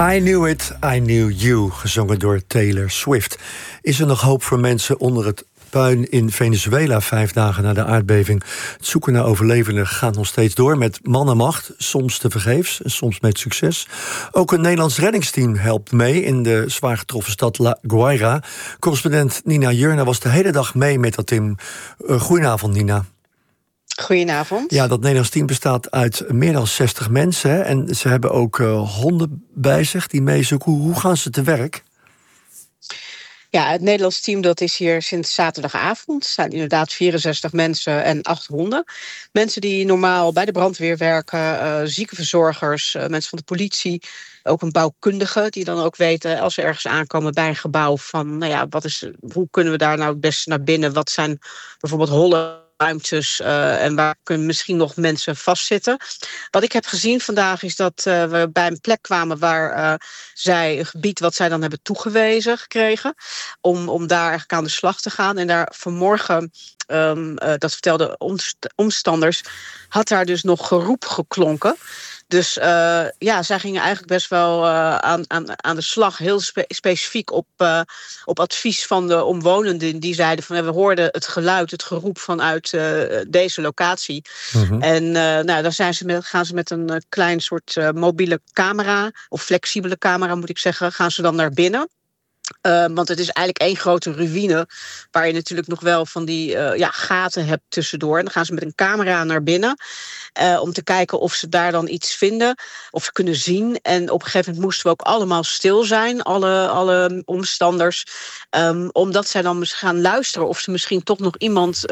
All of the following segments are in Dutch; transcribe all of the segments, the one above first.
I Knew It, I Knew You, gezongen door Taylor Swift. Is er nog hoop voor mensen onder het puin in Venezuela 5 dagen na de aardbeving? Het zoeken naar overlevenden gaat nog steeds door met man en macht, soms tevergeefs en soms met succes. Ook een Nederlands reddingsteam helpt mee in de zwaar getroffen stad La Guaira. Correspondent Nina Jurna was de hele dag mee met dat team. Goedenavond, Nina. Goedenavond. Ja, dat Nederlands team bestaat uit meer dan 60 mensen. Hè? En ze hebben ook honden bij zich die meezoeken. Hoe gaan ze te werk? Ja, het Nederlands team dat is hier sinds zaterdagavond. Er zijn inderdaad 64 mensen en 8 honden. Mensen die normaal bij de brandweer werken, ziekenverzorgers, mensen van de politie. Ook een bouwkundige die dan ook weten als ze ergens aankomen bij een gebouw van, nou ja, hoe kunnen we daar nou het beste naar binnen? Wat zijn bijvoorbeeld holle ruimtes en waar kunnen misschien nog mensen vastzitten. Wat ik heb gezien vandaag is dat we bij een plek kwamen waar zij een gebied wat zij dan hebben toegewezen gekregen om daar eigenlijk aan de slag te gaan. En daar vanmorgen, dat vertelden omstanders, had daar dus nog geroep geklonken. Dus zij gingen eigenlijk best wel aan de slag. Heel specifiek op advies van de omwonenden. Die zeiden van we hoorden het geluid, het geroep vanuit deze locatie. Mm-hmm. En dan gaan ze met een klein soort mobiele camera, of flexibele camera moet ik zeggen, gaan ze dan naar binnen. Want het is eigenlijk één grote ruïne waar je natuurlijk nog wel van die gaten hebt tussendoor. En dan gaan ze met een camera naar binnen om te kijken of ze daar dan iets vinden of ze kunnen zien. En op een gegeven moment moesten we ook allemaal stil zijn, alle omstanders. Omdat zij dan gaan luisteren of ze misschien toch nog iemand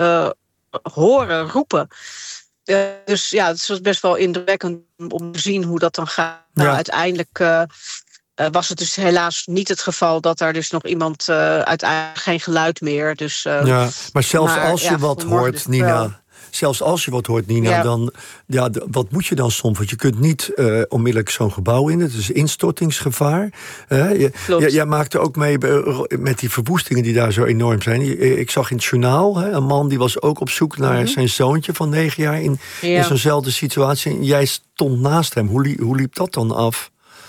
horen roepen. Dus ja, het was best wel indrukwekkend om te zien hoe dat dan gaat. Ja. Nou, uiteindelijk was het dus helaas niet het geval dat er dus nog iemand uiteindelijk geen geluid meer. Dus, maar zelfs als je wat hoort, dus Nina. Zelfs als je wat hoort, Nina, dan wat moet je dan soms? Want je kunt niet onmiddellijk zo'n gebouw in. Het is instortingsgevaar. Jij maakte ook mee met die verwoestingen die daar zo enorm zijn. Ik zag in het journaal een man die was ook op zoek naar zijn zoontje van 9 jaar in zo'nzelfde situatie. En jij stond naast hem. Hoe liep dat dan af?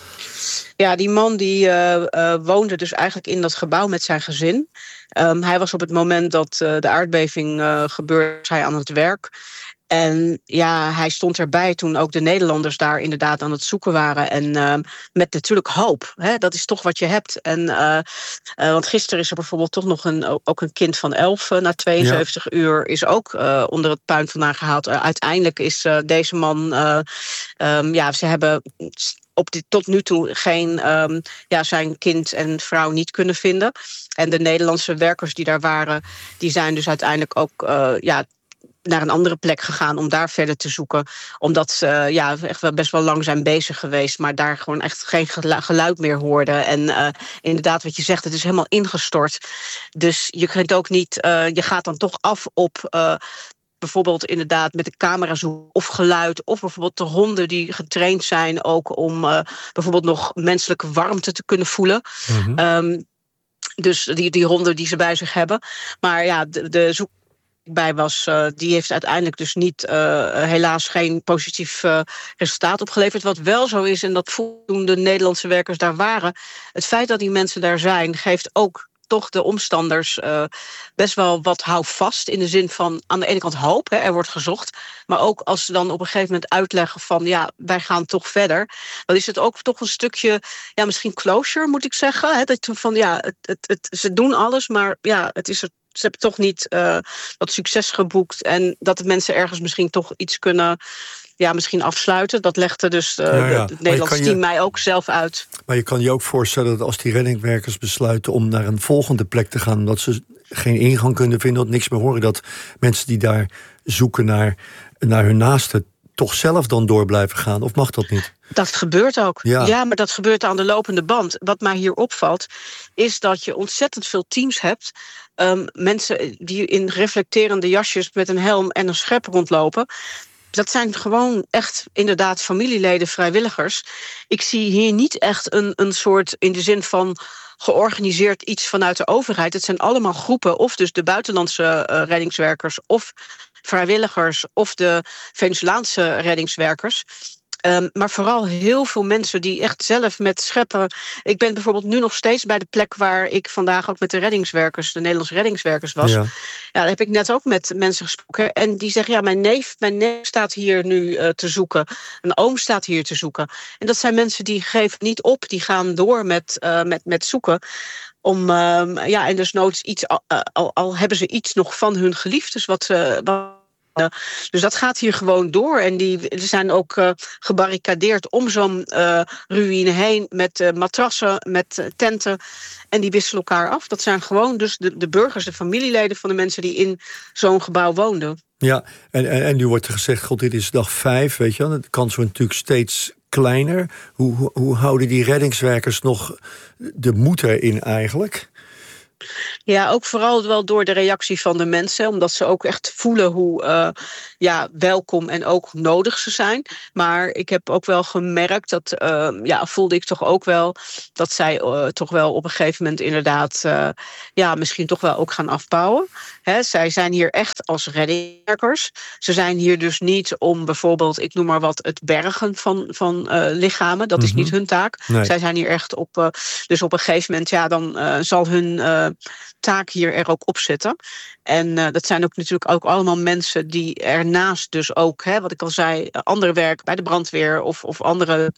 Ja, die man die woonde dus eigenlijk in dat gebouw met zijn gezin. Hij was op het moment dat de aardbeving gebeurde, hij aan het werk. En ja, hij stond erbij toen ook de Nederlanders daar inderdaad aan het zoeken waren. En met natuurlijk hoop. Hè? Dat is toch wat je hebt. En, want gisteren is er bijvoorbeeld toch nog ook een kind van 11 na 72 uur is ook onder het puin vandaan gehaald. Uiteindelijk is deze man, ze hebben tot nu toe zijn kind en vrouw niet kunnen vinden. En de Nederlandse werkers die daar waren, die zijn dus uiteindelijk ook naar een andere plek gegaan om daar verder te zoeken. Omdat ze echt wel best wel lang zijn bezig geweest, maar daar gewoon echt geen geluid meer hoorden. En inderdaad, wat je zegt, het is helemaal ingestort. Dus je kunt ook niet, je gaat dan toch af op bijvoorbeeld inderdaad met de camera zoeken of geluid, of bijvoorbeeld de honden die getraind zijn ook om bijvoorbeeld nog menselijke warmte te kunnen voelen. Mm-hmm. Dus die honden die ze bij zich hebben. Maar ja, de zoek bij was, die heeft uiteindelijk dus niet helaas geen positief resultaat opgeleverd. Wat wel zo is, en dat toen de Nederlandse werkers daar waren, het feit dat die mensen daar zijn, geeft ook toch de omstanders best wel wat houvast. In de zin van aan de ene kant hoop, hè, er wordt gezocht. Maar ook als ze dan op een gegeven moment uitleggen van wij gaan toch verder. Dan is het ook toch een stukje, misschien closure moet ik zeggen. Hè, dat van ze doen alles, maar ze hebben toch niet dat succes geboekt. En dat de mensen ergens misschien toch iets kunnen misschien afsluiten. Dat legde dus het Nederlands team mij ook zelf uit. Maar je kan je ook voorstellen dat als die reddingswerkers besluiten om naar een volgende plek te gaan, omdat ze geen ingang kunnen vinden, dat niks meer horen, dat mensen die daar zoeken naar hun naasten toch zelf dan door blijven gaan? Of mag dat niet? Dat gebeurt ook. Ja, maar dat gebeurt aan de lopende band. Wat mij hier opvalt, is dat je ontzettend veel teams hebt. Mensen die in reflecterende jasjes met een helm en een schep rondlopen. Dat zijn gewoon echt inderdaad familieleden, vrijwilligers. Ik zie hier niet echt een soort, in de zin van georganiseerd iets vanuit de overheid. Het zijn allemaal groepen, of dus de buitenlandse reddingswerkers, of vrijwilligers, of de Venezolaanse reddingswerkers. Maar vooral heel veel mensen die echt zelf met scheppen... Ik ben bijvoorbeeld nu nog steeds bij de plek waar ik vandaag ook met de reddingswerkers, de Nederlandse reddingswerkers was. Ja, daar heb ik net ook met mensen gesproken. En die zeggen, ja, mijn neef staat hier nu te zoeken. Een oom staat hier te zoeken. En dat zijn mensen die geven niet op, die gaan door met zoeken. En dus noods iets, al hebben ze iets nog van hun geliefdes dus dat gaat hier gewoon door. En die zijn ook gebarricadeerd om zo'n ruïne heen met matrassen, met tenten. En die wisselen elkaar af. Dat zijn gewoon dus de burgers, de familieleden van de mensen die in zo'n gebouw woonden. Ja, en nu wordt er gezegd, god, dit is dag 5, weet je wel. De kans wordt natuurlijk steeds kleiner. Hoe houden die reddingswerkers nog de moed erin eigenlijk? Ja, ook vooral wel door de reactie van de mensen. Omdat ze ook echt voelen hoe welkom en ook nodig ze zijn. Maar ik heb ook wel gemerkt, voelde ik toch ook wel... dat zij toch wel op een gegeven moment inderdaad... misschien toch wel ook gaan afbouwen. Zij zijn hier echt als reddingswerkers. Ze zijn hier dus niet om bijvoorbeeld, ik noem maar wat... het bergen van lichamen. Dat is niet hun taak. Nee. Zij zijn hier echt op... dus op een gegeven moment, dan zal hun... taak hier er ook op zitten. En dat zijn ook natuurlijk ook allemaal mensen die ernaast dus ook, wat ik al zei, andere werk bij de brandweer of andere...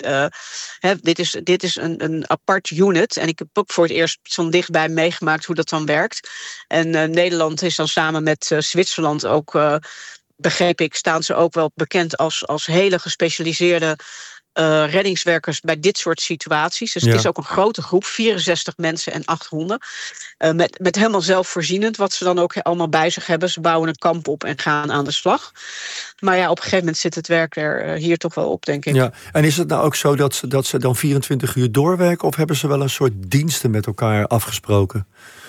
Dit is een apart unit. En ik heb ook voor het eerst zo dichtbij meegemaakt hoe dat dan werkt. En Nederland is dan samen met Zwitserland ook, begreep ik, staan ze ook wel bekend als hele gespecialiseerde... reddingswerkers bij dit soort situaties. Dus het is ook een grote groep, 64 mensen en 8 honden. Met helemaal zelfvoorzienend, wat ze dan ook allemaal bij zich hebben. Ze bouwen een kamp op en gaan aan de slag. Maar ja, op een gegeven moment zit het werk er hier toch wel op, denk ik. Ja. En is het nou ook zo dat ze dan 24 uur doorwerken... of hebben ze wel een soort diensten met elkaar afgesproken?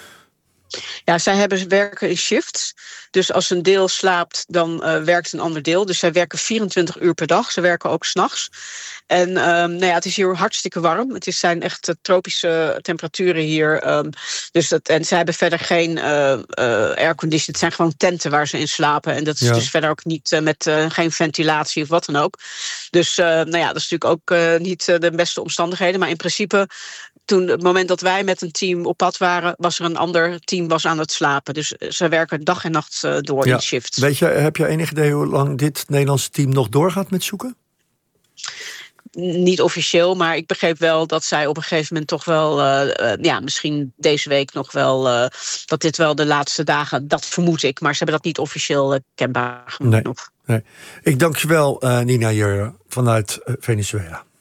Ja, zij werken in shifts. Dus als een deel slaapt, dan werkt een ander deel. Dus zij werken 24 uur per dag. Ze werken ook 's nachts. En het is hier hartstikke warm. Het zijn echt tropische temperaturen hier. En zij hebben verder geen aircondition. Het zijn gewoon tenten waar ze in slapen. En dat is dus verder ook niet met geen ventilatie of wat dan ook. Dus dat is natuurlijk ook niet de beste omstandigheden. Maar in principe... Toen, het moment dat wij met een team op pad waren... was er een ander team aan het slapen. Dus ze werken dag en nacht door in shifts. Weet je, heb je enig idee hoe lang dit Nederlandse team nog doorgaat met zoeken? Niet officieel, maar ik begreep wel dat zij op een gegeven moment toch wel... misschien deze week nog wel... dat dit wel de laatste dagen, dat vermoed ik. Maar ze hebben dat niet officieel kenbaar gemaakt nog. Nee. Ik dank je wel, Nina, hier vanuit Venezuela.